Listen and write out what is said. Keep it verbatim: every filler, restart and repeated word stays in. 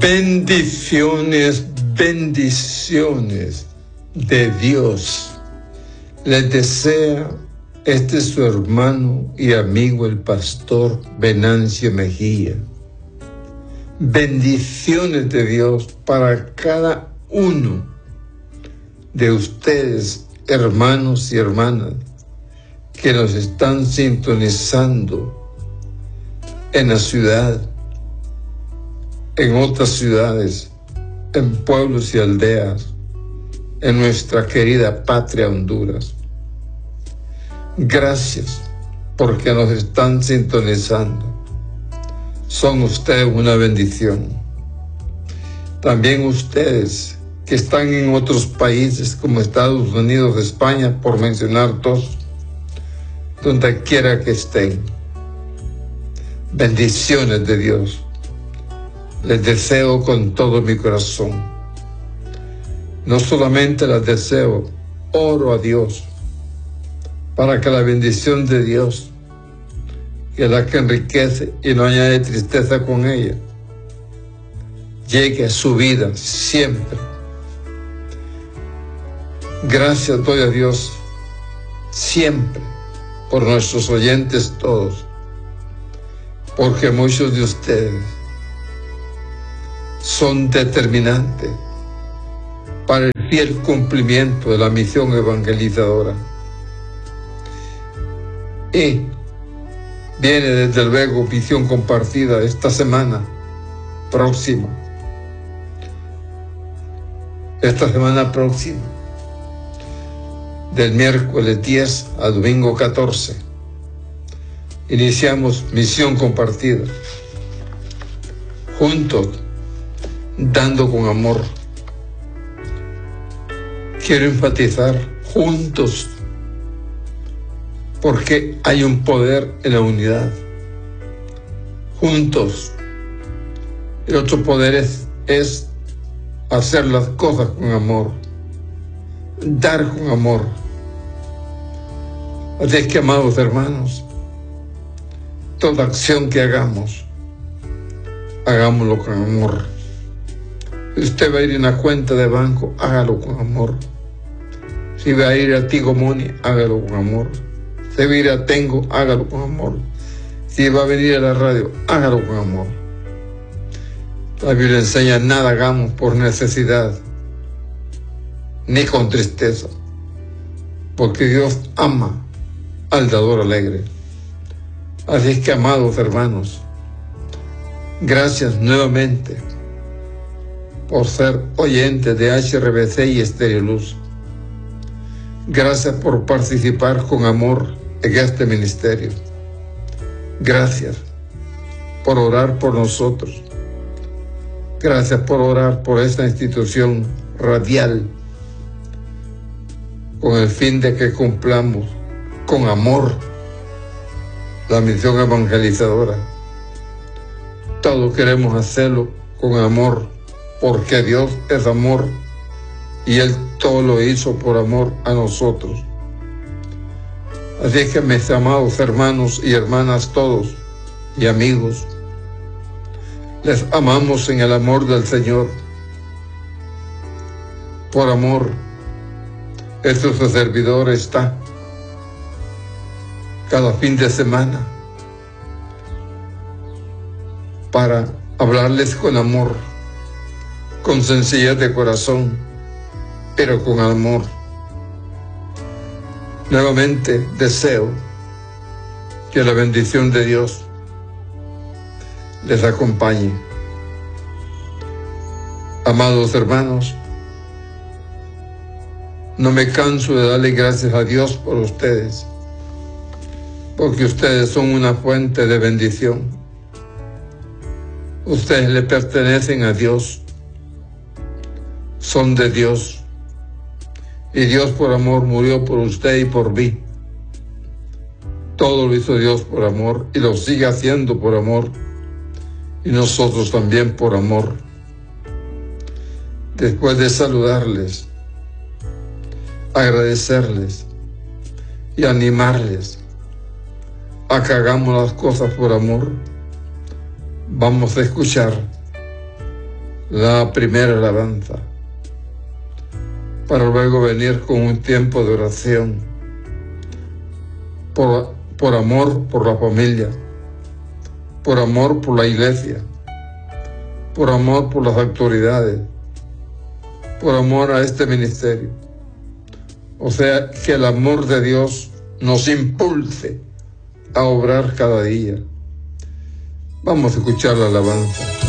Bendiciones, bendiciones de Dios. Les desea este su hermano y amigo el pastor Venancio Mejía. Bendiciones de Dios para cada uno de ustedes, hermanos y hermanas, que nos están sintonizando en la ciudad, en otras ciudades, en pueblos y aldeas, en nuestra querida patria Honduras. Gracias porque nos están sintonizando. Son ustedes una bendición. También ustedes que están en otros países como Estados Unidos, España, por mencionar dos, donde quiera que estén. Bendiciones de Dios. Les deseo con todo mi corazón. No solamente las deseo, oro a Dios para que la bendición de Dios, que es la que enriquece y no añade tristeza con ella, llegue a su vida siempre. Gracias doy a Dios siempre por nuestros oyentes todos, porque muchos de ustedes son determinantes para el fiel cumplimiento de la misión evangelizadora. Y viene desde luego visión compartida esta semana próxima. Esta semana próxima, del miércoles diez a domingo catorce, iniciamos misión compartida. Juntos, dando con amor. Quiero enfatizar, juntos, porque hay un poder en la unidad. Juntos. El otro poder es, es hacer las cosas con amor, dar con amor. Así es que, amados hermanos, toda acción que hagamos, hagámoslo con amor. Si usted va a ir a una cuenta de banco, hágalo con amor. Si va a ir a Tigo Money, hágalo con amor. Si va a ir a Tengo, hágalo con amor. Si va a venir a la radio, hágalo con amor. La Biblia enseña: nada hagamos por necesidad, ni con tristeza, porque Dios ama al dador alegre. Así es que, amados hermanos, gracias nuevamente por ser oyentes de H R B C y Estéreo Luz. Gracias por participar con amor en este ministerio. Gracias por orar por nosotros. Gracias por orar por esta institución radial, con el fin de que cumplamos con amor la misión evangelizadora. Todos queremos hacerlo con amor, porque Dios es amor y Él todo lo hizo por amor a nosotros. Así es que, mis amados hermanos y hermanas todos y amigos, les amamos en el amor del Señor. Por amor, este su servidor está cada fin de semana para hablarles con amor, con sencillez de corazón, pero con amor. Nuevamente deseo que la bendición de Dios les acompañe. Amados hermanos, no me canso de darle gracias a Dios por ustedes, porque ustedes son una fuente de bendición. Ustedes le pertenecen a Dios, son de Dios, y Dios por amor murió por usted y por mí. Todo lo hizo Dios por amor y lo sigue haciendo por amor, y nosotros también por amor. Después de saludarles, agradecerles y animarles a que hagamos las cosas por amor, vamos a escuchar la primera alabanza, para luego venir con un tiempo de oración, por, por amor por la familia, por amor por la iglesia, por amor por las autoridades, por amor a este ministerio. O sea, que el amor de Dios nos impulse a obrar cada día. Vamos a escuchar la alabanza.